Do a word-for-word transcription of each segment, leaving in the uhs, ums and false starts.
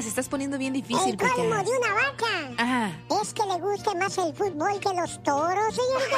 Se estás poniendo bien difícil. El colmo de una vaca. Ajá. Es que le guste más el fútbol que los toros, señorita.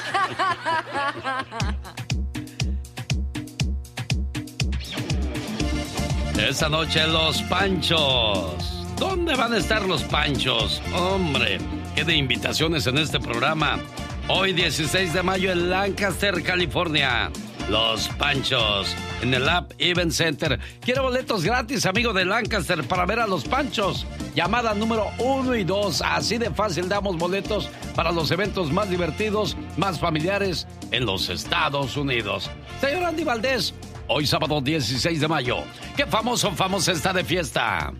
Esta noche los Panchos. ¿Dónde van a estar los Panchos? Hombre, qué de invitaciones en este programa. Hoy dieciséis de mayo en Lancaster, California. Los Panchos en el App Event Center. Quiero boletos gratis, amigo de Lancaster, para ver a los Panchos. Llamada número uno y dos. Así de fácil damos boletos para los eventos más divertidos, más familiares en los Estados Unidos. Señor Andy Valdés, hoy sábado dieciséis de mayo. ¿Qué famoso famosa está de fiesta?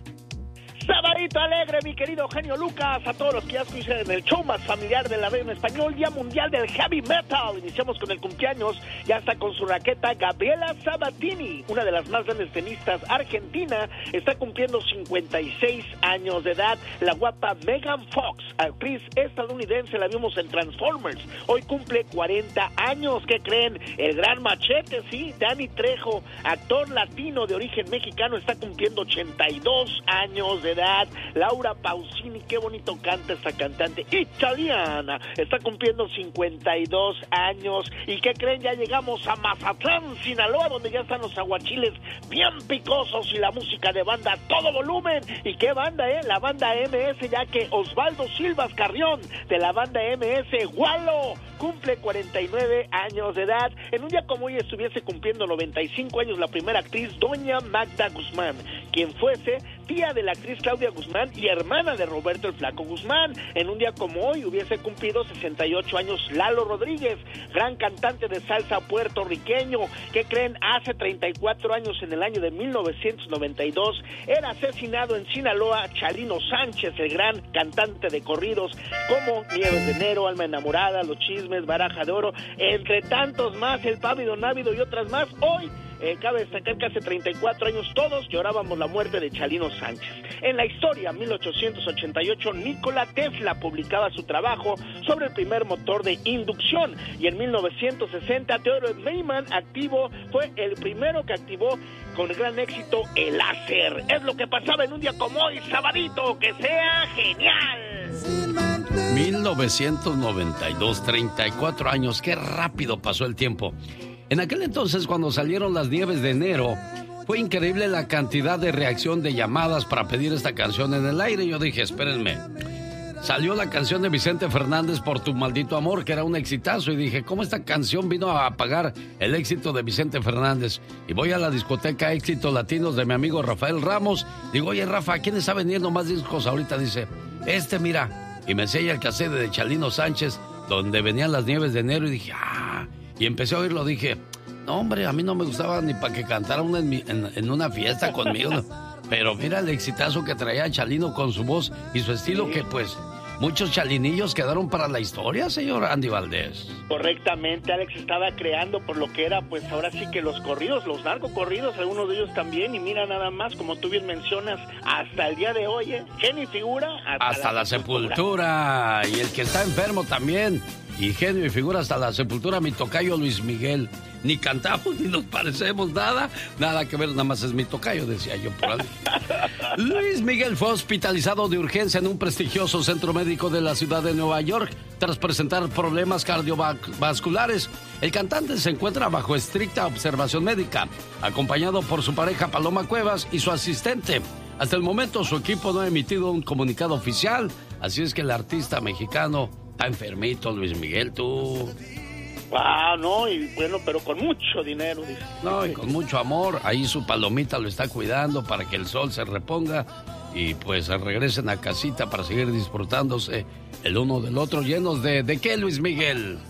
Sabadito alegre, mi querido genio Lucas, a todos los que ya escuchan en el show más familiar de la radio en español, Día Mundial del Heavy Metal. Iniciamos con el cumpleaños, ya está con su raqueta Gabriela Sabatini, una de las más grandes tenistas argentina, está cumpliendo cincuenta y seis años de edad. La guapa Megan Fox, actriz estadounidense, la vimos en Transformers, hoy cumple cuarenta años. ¿Qué creen? El gran machete, sí, Danny Trejo, actor latino de origen mexicano, está cumpliendo ochenta y dos años de edad. Laura Pausini, qué bonito canta esta cantante italiana, está cumpliendo cincuenta y dos años. ¿Y qué creen? Ya llegamos a Mazatlán, Sinaloa, donde ya están los aguachiles bien picosos y la música de banda a todo volumen. ¿Y qué banda, eh? La banda M S, ya que Osvaldo Silvas Carrión, de la banda M S, Gualo, cumple cuarenta y nueve años de edad. En un día como hoy estuviese cumpliendo noventa y cinco años la primera actriz, doña Magda Guzmán, quien fuese tía de la actriz Claudia Guzmán y hermana de Roberto el Flaco Guzmán. En un día como hoy hubiese cumplido sesenta y ocho años Lalo Rodríguez, gran cantante de salsa puertorriqueño. ¿Qué creen? Hace treinta y cuatro años, en el año de mil novecientos noventa y dos, era asesinado en Sinaloa Chalino Sánchez, el gran cantante de corridos como Nieves de Enero, Alma Enamorada, Los Chismes, Baraja de Oro, entre tantos más, El Pávido Návido y otras más. Hoy Eh, cabe destacar que hace treinta y cuatro años todos llorábamos la muerte de Chalino Sánchez. En la historia, mil ochocientos ochenta y ocho, Nikola Tesla publicaba su trabajo sobre el primer motor de inducción. Y en mil novecientos sesenta, Theodore Lehmann activo, fue el primero que activó con gran éxito el láser. Es lo que pasaba en un día como hoy, sabadito. ¡Que sea genial! mil novecientos noventa y dos, treinta y cuatro años. ¡Qué rápido pasó el tiempo! En aquel entonces, cuando salieron las Nieves de Enero, fue increíble la cantidad de reacción de llamadas para pedir esta canción en el aire. Yo dije, espérenme, salió la canción de Vicente Fernández, Por tu maldito amor, que era un exitazo, y dije, ¿cómo esta canción vino a apagar el éxito de Vicente Fernández? Y voy a la discoteca Éxitos Latinos de mi amigo Rafael Ramos. Digo, oye, Rafa, ¿quién está vendiendo más discos ahorita? Dice, este, mira. Y me enseña el cassette de Chalino Sánchez, donde venían las Nieves de Enero, y dije, ah... Y empecé a oírlo, dije, no, hombre, a mí no me gustaba ni para que cantara una en, mi, en, en una fiesta conmigo. No. Pero mira el exitazo que traía Chalino con su voz y su estilo, sí, que pues muchos chalinillos quedaron para la historia, señor Andy Valdés. Correctamente, Alex estaba creando por lo que era, pues ahora sí que los corridos, los narcocorridos, algunos de ellos también. Y mira nada más, como tú bien mencionas, hasta el día de hoy, ¿eh? Genio y figura. Hasta, hasta la, la sepultura. sepultura. Y el que está enfermo también. Y genio y figura hasta la sepultura, mi tocayo Luis Miguel. Ni cantamos, ni nos parecemos nada. Nada que ver, nada más es mi tocayo, decía yo por ahí. Luis Miguel fue hospitalizado de urgencia en un prestigioso centro médico de la ciudad de Nueva York tras presentar problemas cardiovasculares. El cantante se encuentra bajo estricta observación médica, acompañado por su pareja Paloma Cuevas y su asistente. Hasta el momento su equipo no ha emitido un comunicado oficial, así es que el artista mexicano está enfermito, Luis Miguel, tú. Ah, no, y bueno, pero con mucho dinero, dice. No, y con mucho amor. Ahí su palomita lo está cuidando para que el sol se reponga y pues regresen a casita para seguir disfrutándose el uno del otro, llenos de... ¿De qué, Luis Miguel?